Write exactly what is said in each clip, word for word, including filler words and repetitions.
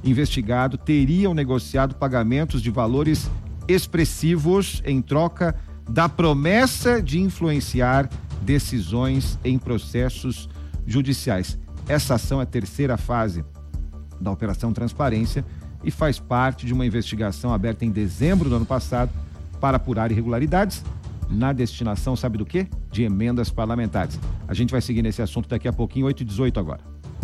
investigado teriam negociado pagamentos de valores expressivos em troca da promessa de influenciar decisões em processos judiciais. Essa ação é a terceira fase da Operação Transparência e faz parte de uma investigação aberta em dezembro do ano passado para apurar irregularidades na destinação, sabe do quê? De emendas parlamentares. A gente vai seguir nesse assunto daqui a pouquinho, oito e dezoito agora.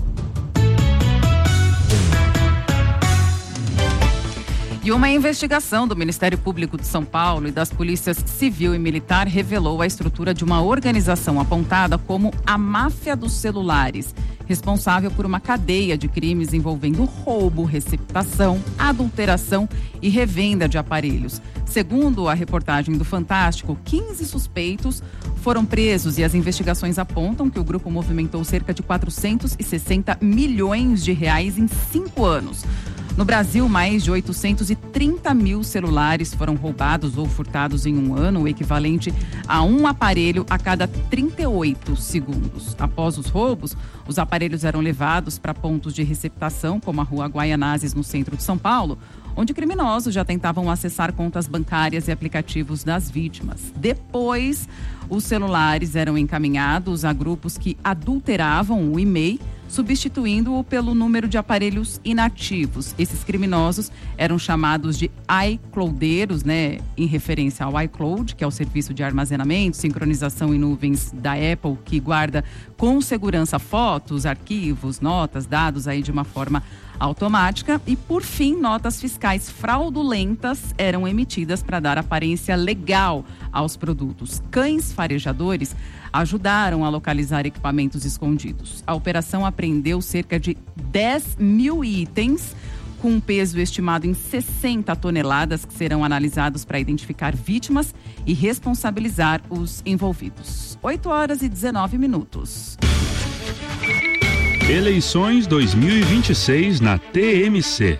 E uma investigação do Ministério Público de São Paulo e das polícias civil e militar revelou a estrutura de uma organização apontada como a máfia dos celulares, responsável por uma cadeia de crimes envolvendo roubo, receptação, adulteração e revenda de aparelhos. Segundo a reportagem do Fantástico, quinze suspeitos foram presos e as investigações apontam que o grupo movimentou cerca de quatrocentos e sessenta milhões de reais em cinco anos. No Brasil, mais de oitocentos e trinta mil celulares foram roubados ou furtados em um ano, o equivalente a um aparelho a cada trinta e oito segundos. Após os roubos, os aparelhos eram levados para pontos de receptação, como a Rua Guaianazes, no centro de São Paulo, onde criminosos já tentavam acessar contas bancárias e aplicativos das vítimas. Depois, os celulares eram encaminhados a grupos que adulteravam o e-mail, substituindo-o pelo número de aparelhos inativos. Esses criminosos eram chamados de iCloudeiros, né, em referência ao iCloud, que é o serviço de armazenamento, sincronização em nuvens da Apple, que guarda com segurança fotos, arquivos, notas, dados aí de uma forma automática. E, por fim, notas fiscais fraudulentas eram emitidas para dar aparência legal aos produtos. Cães farejadores ajudaram a localizar equipamentos escondidos. A operação apreendeu cerca de dez mil itens, com um peso estimado em sessenta toneladas, que serão analisados para identificar vítimas e responsabilizar os envolvidos. oito horas e dezenove minutos. Eleições dois mil e vinte e seis na T M C.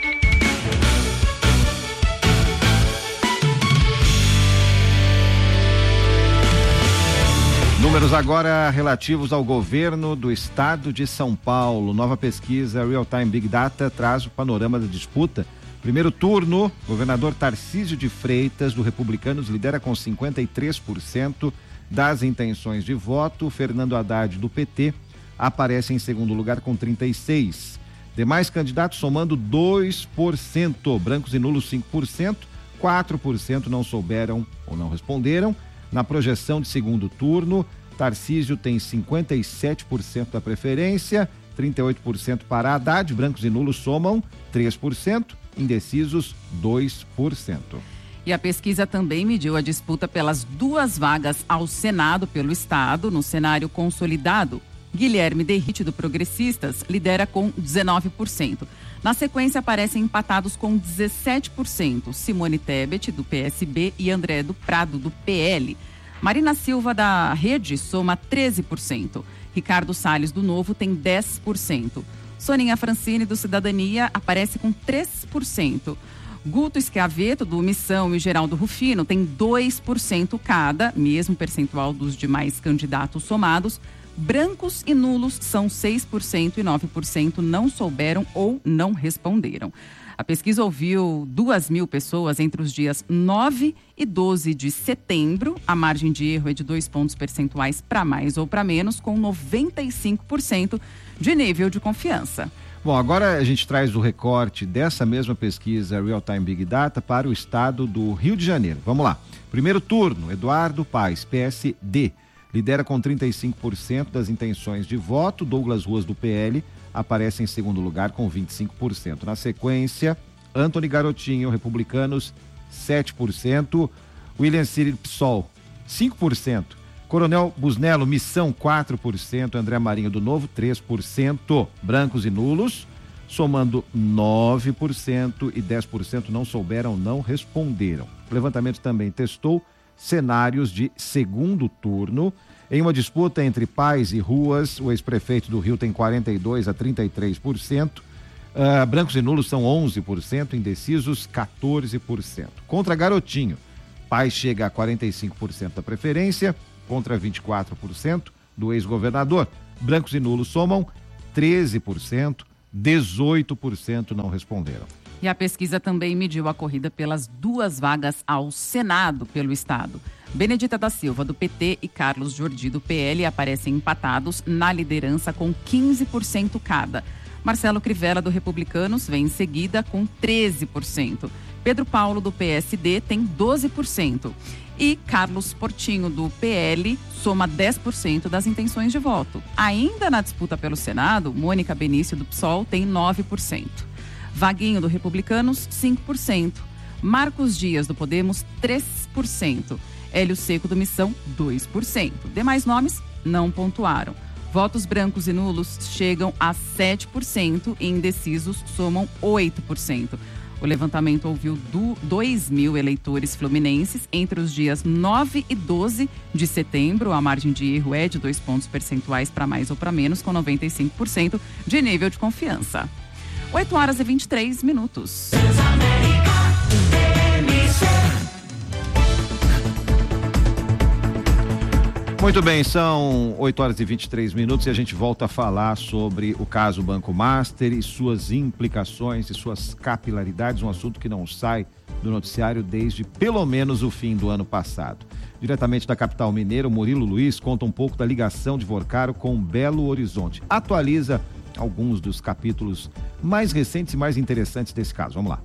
Números agora relativos ao governo do estado de São Paulo. Nova pesquisa Real Time Big Data traz o panorama da disputa. Primeiro turno, governador Tarcísio de Freitas, do Republicanos, lidera com cinquenta e três por cento das intenções de voto. Fernando Haddad, do P T, aparece em segundo lugar com trinta e seis por cento. Demais candidatos somando dois por cento. Brancos e nulos cinco por cento. quatro por cento não souberam ou não responderam. Na projeção de segundo turno, Tarcísio tem cinquenta e sete por cento da preferência, trinta e oito por cento para Haddad, brancos e nulos somam três por cento, indecisos dois por cento. E a pesquisa também mediu a disputa pelas duas vagas ao Senado pelo Estado. No cenário consolidado, Guilherme Derrite, do Progressistas, lidera com dezenove por cento. Na sequência, aparecem empatados com dezessete por cento Simone Tebet, do P S B, e André do Prado, do P L. Marina Silva, da Rede, soma treze por cento. Ricardo Salles, do Novo, tem dez por cento. Soninha Francine, do Cidadania, aparece com três por cento. Guto Schiavetto, do Missão, e Geraldo Rufino tem dois por cento cada, mesmo percentual dos demais candidatos somados. Brancos e nulos são seis por cento e nove por cento não souberam ou não responderam. A pesquisa ouviu duas mil pessoas entre os dias nove e doze de setembro. A margem de erro é de dois pontos percentuais para mais ou para menos, com noventa e cinco por cento de nível de confiança. Bom, agora a gente traz o recorte dessa mesma pesquisa Real Time Big Data para o estado do Rio de Janeiro. Vamos lá. Primeiro turno, Eduardo Paes, P S D, lidera com trinta e cinco por cento das intenções de voto. Douglas Ruas, do P L, aparece em segundo lugar com vinte e cinco por cento. Na sequência, Antony Garotinho, Republicanos, sete por cento. William Cid, PSOL, cinco por cento. Coronel Busnello, Missão, quatro por cento. André Marinho, do Novo, três por cento. Brancos e nulos, somando nove por cento, e dez por cento não souberam, não responderam. O levantamento também testou cenários de segundo turno. Em uma disputa entre Paes e Ruas, o ex-prefeito do Rio tem quarenta e dois a trinta e três por cento. Uh, brancos e nulos são onze por cento, indecisos quatorze por cento. Contra Garotinho, Paes chega a quarenta e cinco por cento da preferência, contra vinte e quatro por cento do ex-governador. Brancos e nulos somam treze por cento, dezoito por cento não responderam. E a pesquisa também mediu a corrida pelas duas vagas ao Senado pelo Estado. Benedita da Silva, do P T, e Carlos Jordi, do P L, aparecem empatados na liderança com quinze por cento cada. Marcelo Crivella, do Republicanos, vem em seguida com treze por cento. Pedro Paulo, do P S D, tem doze por cento. E Carlos Portinho, do P L, soma dez por cento das intenções de voto. Ainda na disputa pelo Senado, Mônica Benício, do P SOL, tem nove por cento. Vaguinho, do Republicanos, cinco por cento. Marcos Dias, do Podemos, três por cento. Hélio Seco, do Missão, dois por cento. Demais nomes não pontuaram. Votos brancos e nulos chegam a sete por cento e indecisos somam oito por cento. O levantamento ouviu dois mil eleitores fluminenses entre os dias nove e doze de setembro. A margem de erro é de dois pontos percentuais para mais ou para menos, com noventa e cinco por cento de nível de confiança. oito horas e vinte e três minutos. Muito bem, são oito horas e vinte e três minutos e a gente volta a falar sobre o caso Banco Master e suas implicações e suas capilaridades, um assunto que não sai do noticiário desde pelo menos o fim do ano passado. Diretamente da capital mineira, o Murilo Luiz conta um pouco da ligação de Vorcaro com Belo Horizonte. Atualiza alguns dos capítulos mais recentes e mais interessantes desse caso. Vamos lá.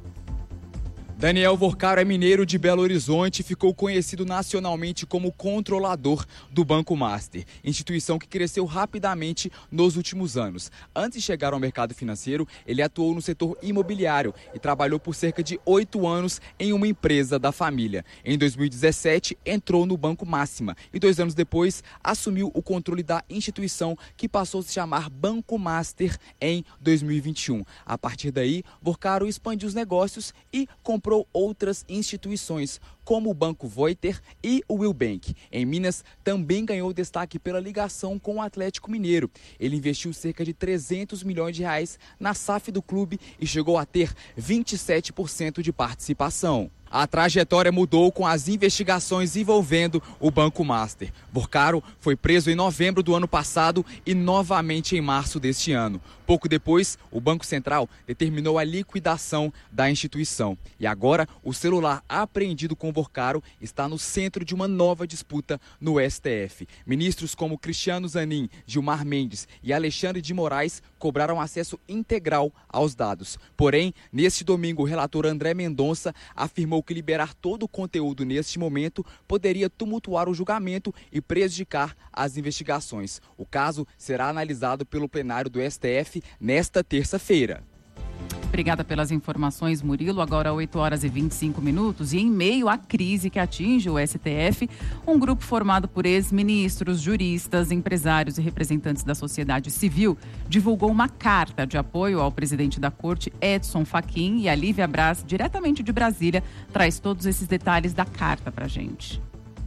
Daniel Vorcaro é mineiro de Belo Horizonte e ficou conhecido nacionalmente como controlador do Banco Master, instituição que cresceu rapidamente nos últimos anos. Antes de chegar ao mercado financeiro, ele atuou no setor imobiliário e trabalhou por cerca de oito anos em uma empresa da família. Em dois mil e dezessete, entrou no Banco Máxima e dois anos depois assumiu o controle da instituição, que passou a se chamar Banco Master em dois mil e vinte e um. A partir daí, Vorcaro expandiu os negócios e comprou outras instituições, como o Banco Voiter e o Willbank. Em Minas, também ganhou destaque pela ligação com o Atlético Mineiro. Ele investiu cerca de trezentos milhões de reais na S A F do clube e chegou a ter vinte e sete por cento de participação. A trajetória mudou com as investigações envolvendo o Banco Master. Vorcaro foi preso em novembro do ano passado e novamente em março deste ano. Pouco depois, o Banco Central determinou a liquidação da instituição. E agora, o celular apreendido com Vorcaro está no centro de uma nova disputa no S T F. Ministros como Cristiano Zanin, Gilmar Mendes e Alexandre de Moraes cobraram acesso integral aos dados. Porém, neste domingo, o relator André Mendonça afirmou que liberar todo o conteúdo neste momento poderia tumultuar o julgamento e prejudicar as investigações. O caso será analisado pelo plenário do S T F nesta terça-feira. Obrigada pelas informações, Murilo. Agora oito horas e vinte e cinco minutos e em meio à crise que atinge o S T F, um grupo formado por ex-ministros, juristas, empresários e representantes da sociedade civil divulgou uma carta de apoio ao presidente da corte, Edson Fachin, e a Lívia Braz, diretamente de Brasília, traz todos esses detalhes da carta pra gente.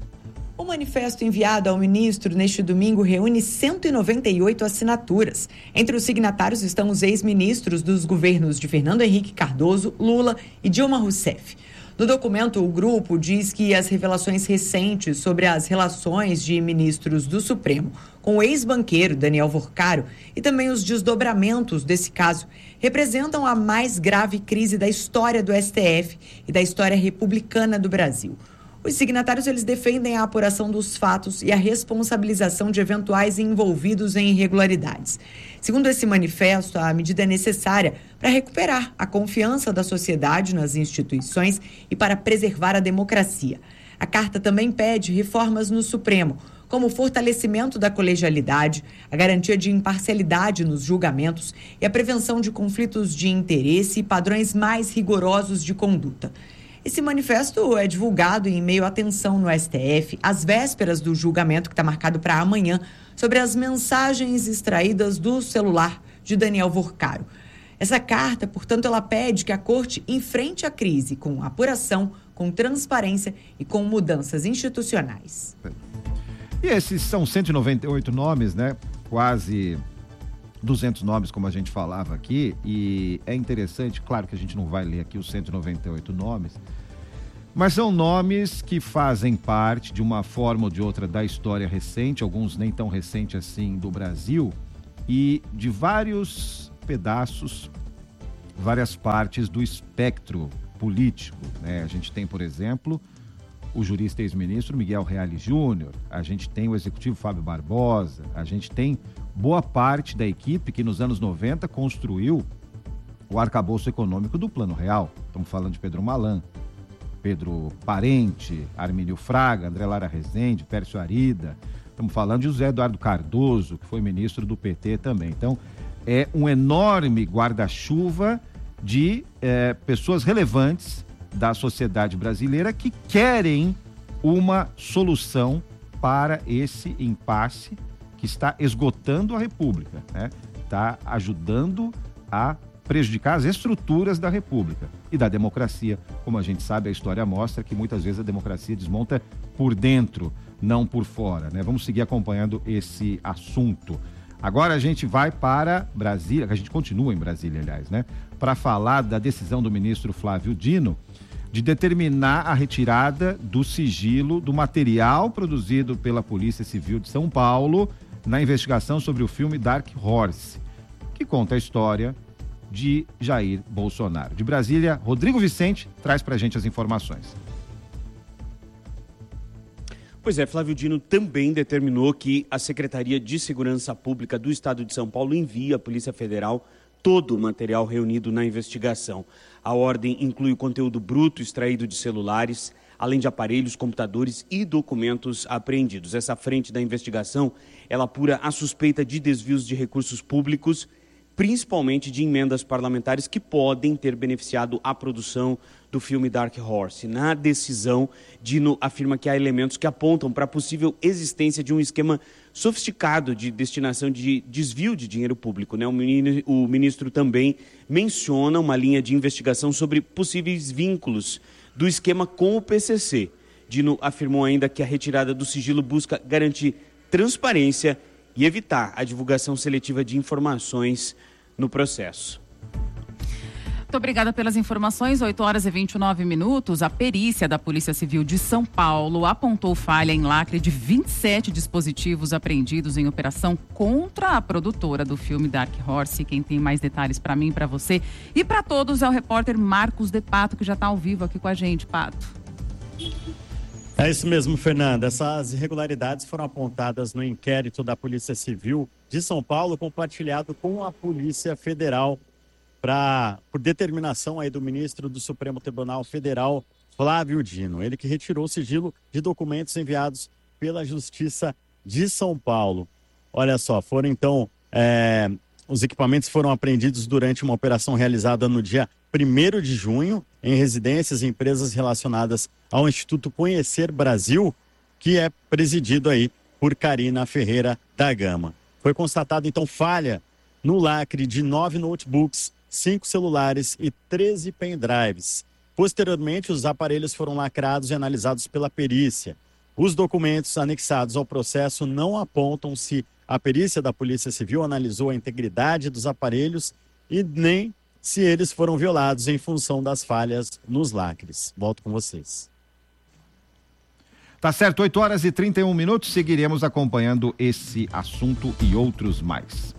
O manifesto enviado ao ministro neste domingo reúne cento e noventa e oito assinaturas. Entre os signatários estão os ex-ministros dos governos de Fernando Henrique Cardoso, Lula e Dilma Rousseff. No documento, o grupo diz que as revelações recentes sobre as relações de ministros do Supremo com o ex-banqueiro Daniel Vorcaro e também os desdobramentos desse caso representam a mais grave crise da história do S T F e da história republicana do Brasil. Os signatários eles defendem a apuração dos fatos e a responsabilização de eventuais envolvidos em irregularidades. Segundo esse manifesto, a medida é necessária para recuperar a confiança da sociedade nas instituições e para preservar a democracia. A carta também pede reformas no Supremo, como o fortalecimento da colegialidade, a garantia de imparcialidade nos julgamentos e a prevenção de conflitos de interesse e padrões mais rigorosos de conduta. Esse manifesto é divulgado em meio à tensão no S T F, às vésperas do julgamento que está marcado para amanhã, sobre as mensagens extraídas do celular de Daniel Vorcaro. Essa carta, portanto, ela pede que a corte enfrente a crise com apuração, com transparência e com mudanças institucionais. E esses são cento e noventa e oito nomes, né? Quase duzentos nomes, como a gente falava aqui, e é interessante, claro que a gente não vai ler aqui os cento e noventa e oito nomes, mas são nomes que fazem parte de uma forma ou de outra da história recente, alguns nem tão recente assim, do Brasil, e de vários pedaços, várias partes do espectro político, né? A gente tem, por exemplo, o jurista ex-ministro Miguel Reale Júnior, a gente tem o executivo Fábio Barbosa, a gente tem boa parte da equipe que nos anos noventa construiu o arcabouço econômico do Plano Real. Estamos falando de Pedro Malan, Pedro Parente, Armínio Fraga, André Lara Rezende, Pércio Arida. Estamos falando de José Eduardo Cardoso, que foi ministro do P T também. Então, é um enorme guarda-chuva de eh, pessoas relevantes da sociedade brasileira que querem uma solução para esse impasse que está esgotando a República, né? Está ajudando a prejudicar as estruturas da República e da democracia. Como a gente sabe, a história mostra que muitas vezes a democracia desmonta por dentro, não por fora, né? Vamos seguir acompanhando esse assunto. Agora a gente vai para Brasília, que a gente continua em Brasília, aliás, né? Para falar da decisão do ministro Flávio Dino de determinar a retirada do sigilo do material produzido pela Polícia Civil de São Paulo na investigação sobre o filme Dark Horse, que conta a história de Jair Bolsonaro. De Brasília, Rodrigo Vicente traz pra gente as informações. Pois é, Flávio Dino também determinou que a Secretaria de Segurança Pública do Estado de São Paulo envie à Polícia Federal todo o material reunido na investigação. A ordem inclui o conteúdo bruto extraído de celulares, além de aparelhos, computadores e documentos apreendidos. Essa frente da investigação, ela apura a suspeita de desvios de recursos públicos, principalmente de emendas parlamentares que podem ter beneficiado a produção do filme Dark Horse. Na decisão, Dino afirma que há elementos que apontam para a possível existência de um esquema sofisticado de destinação de desvio de dinheiro público, né? O ministro também menciona uma linha de investigação sobre possíveis vínculos do esquema com o P C C. Dino afirmou ainda que a retirada do sigilo busca garantir transparência e evitar a divulgação seletiva de informações no processo. Muito obrigada pelas informações. oito horas e vinte e nove minutos. A perícia da Polícia Civil de São Paulo apontou falha em lacre de vinte e sete dispositivos apreendidos em operação contra a produtora do filme Dark Horse. Quem tem mais detalhes para mim, para você e para todos é o repórter Marcos de Pato, que já está ao vivo aqui com a gente. Pato. É isso mesmo, Fernanda. Essas irregularidades foram apontadas no inquérito da Polícia Civil de São Paulo, compartilhado com a Polícia Federal, pra, por determinação aí do ministro do Supremo Tribunal Federal, Flávio Dino. Ele que retirou o sigilo de documentos enviados pela Justiça de São Paulo. Olha só, foram então... É, os equipamentos foram apreendidos durante uma operação realizada no dia primeiro de junho em residências e empresas relacionadas ao Instituto Conhecer Brasil, que é presidido aí por Karina Ferreira da Gama. Foi constatado então falha no lacre de nove notebooks, cinco celulares e treze pendrives. Posteriormente, os aparelhos foram lacrados e analisados pela perícia. Os documentos anexados ao processo não apontam se a perícia da Polícia Civil analisou a integridade dos aparelhos e nem se eles foram violados em função das falhas nos lacres. Volto com vocês. Tá certo, oito horas e trinta e um minutos. Seguiremos acompanhando esse assunto e outros mais.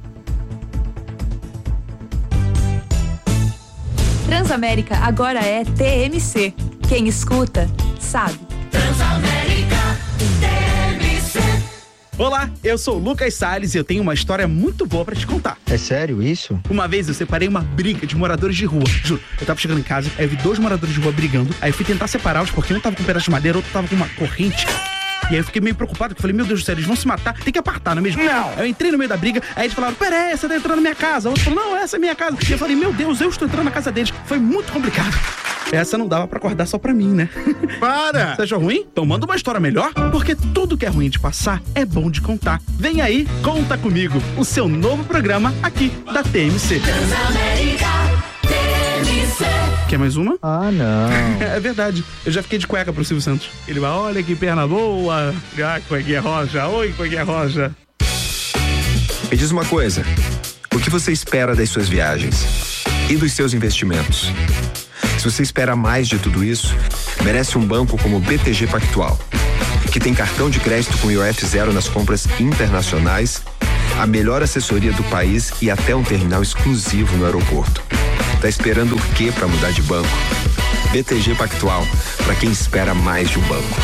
Transamérica agora é T M C. Quem escuta, sabe. Transamérica T M C. Olá, eu sou o Lucas Salles e eu tenho uma história muito boa pra te contar. É sério isso? Uma vez eu separei uma briga de moradores de rua. Juro, eu tava chegando em casa, aí eu vi dois moradores de rua brigando, aí eu fui tentar separá-los porque um tava com um pedaço de madeira, outro tava com uma corrente. E aí eu fiquei meio preocupado, porque eu falei, meu Deus do céu, eles vão se matar, tem que apartar, não é mesmo? Não! Aí eu entrei no meio da briga, aí eles falaram, peraí, você tá entrando na minha casa. O outro falou, não, essa é minha casa. E eu falei, meu Deus, eu estou entrando na casa deles. Foi muito complicado. Essa não dava pra acordar só pra mim, né? Para! Você achou ruim? Então manda uma história melhor, porque tudo que é ruim de passar é bom de contar. Vem aí, Conta Comigo, o seu novo programa aqui da T M C. Transamérica T M C. Quer mais uma? Ah, não. É verdade, eu já fiquei de cueca pro Silvio Santos. Ele vai, olha que perna boa. Ah, cuequinha roja, oi, cuequinha roja. Me diz uma coisa, o que você espera das suas viagens e dos seus investimentos? Se você espera mais de tudo isso, merece um banco como o B T G Pactual, que tem cartão de crédito com I O F zero nas compras internacionais a melhor assessoria do país e até um terminal exclusivo no aeroporto. Tá esperando o quê para mudar de banco? B T G Pactual, para quem espera mais de um banco.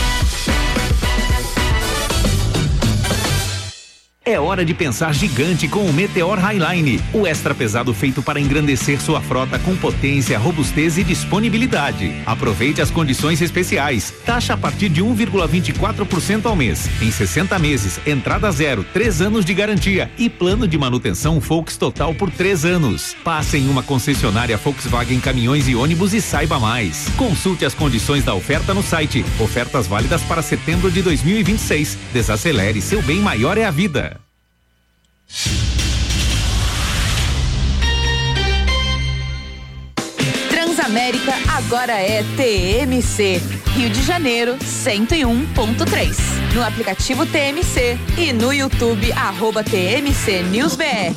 É hora de pensar gigante com o Meteor Highline, o extra pesado feito para engrandecer sua frota com potência, robustez e disponibilidade. Aproveite as condições especiais. Taxa a partir de um vírgula vinte e quatro por cento ao mês. Em sessenta meses, entrada zero, três anos de garantia e plano de manutenção Volks total por três anos. Passe em uma concessionária Volkswagen Caminhões e Ônibus e saiba mais. Consulte as condições da oferta no site. Ofertas válidas para setembro de dois mil e vinte e seis. Desacelere, seu bem maior é a vida. Transamérica agora é T M C. Rio de Janeiro, cento e um ponto três. No aplicativo T M C e no YouTube, arroba T M C News B R.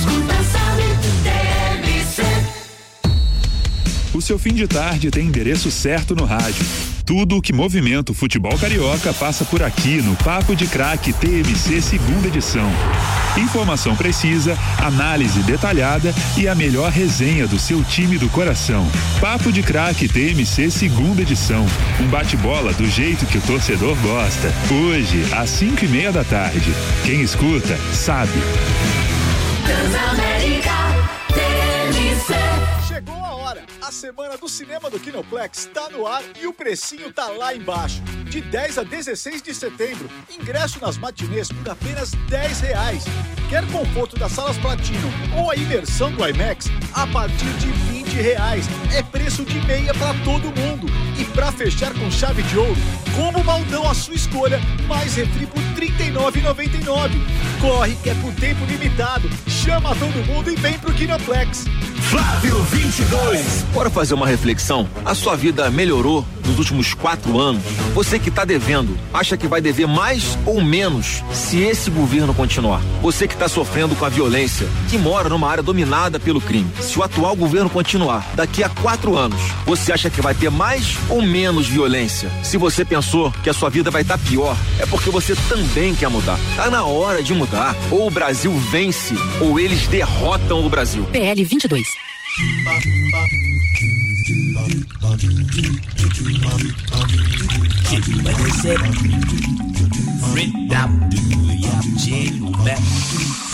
O seu fim de tarde tem endereço certo no rádio. Tudo o que movimenta o futebol carioca passa por aqui no Papo de Craque T M C segunda edição. Informação precisa, análise detalhada e a melhor resenha do seu time do coração. Papo de Craque T M C segunda edição. Um bate-bola do jeito que o torcedor gosta. Hoje, às cinco e meia da tarde. Quem escuta, sabe. Transamérica T M C. Chegou a hora! A semana do cinema do Kinoplex tá no ar e o precinho tá lá embaixo. De dez a dezesseis de setembro, ingresso nas matinês por apenas dez reais. Quer conforto das salas Platinum ou a imersão do IMAX? A partir de vinte reais. É preço de meia pra todo mundo. E pra fechar com chave de ouro, como baldão à sua escolha, mais refri por trinta e nove reais e noventa e nove centavos. Corre que é por tempo limitado. Chama todo mundo e vem pro Kinoplex. Flávio vinte e dois. Bora fazer uma reflexão? A sua vida melhorou nos últimos quatro anos? Você que está devendo, acha que vai dever mais ou menos se esse governo continuar? Você que está sofrendo com a violência, que mora numa área dominada pelo crime, se o atual governo continuar, daqui a quatro anos, você acha que vai ter mais ou menos violência? Se você pensou que a sua vida vai estar pior, é porque você também quer mudar. Tá na hora de mudar. Ou o Brasil vence, ou eles derrotam o Brasil. P L vinte e dois. Frente da